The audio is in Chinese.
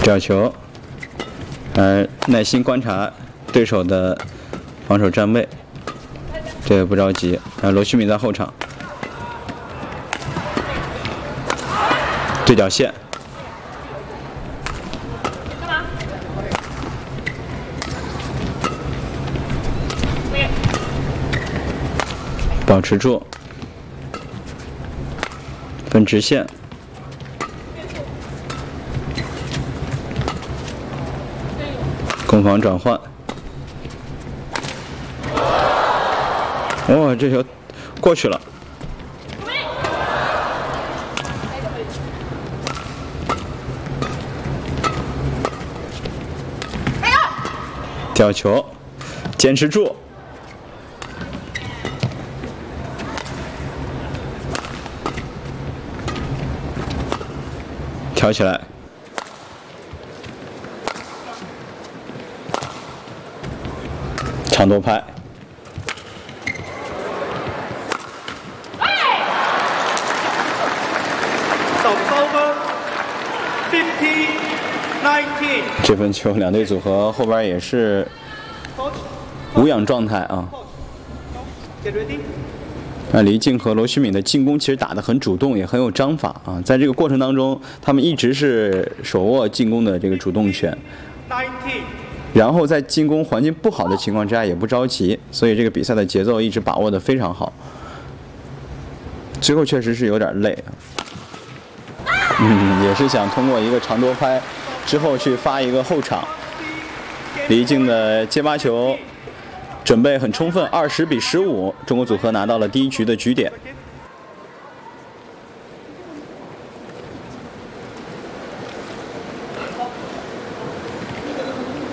吊球，耐心观察对手的防守站位，这个不着急。罗旭敏在后场，对角线，保持住，分直线。 攻防转换，哇，这球过去了。吊球，坚持住。挑起来。 长多拍，这分球两队组合后边也是无氧状态啊。那黎静和罗旭敏的进攻其实打得很主动，也很有章法啊。在这个过程当中，他们一直是手握进攻的这个主动权。然后在进攻环境不好的情况之下也不着急，所以这个比赛的节奏一直把握得非常好。最后确实是有点累，也是想通过一个长多拍之后去发一个后场。黎静的接发球准备很充分，20比15，中国组合拿到了第一局的局点。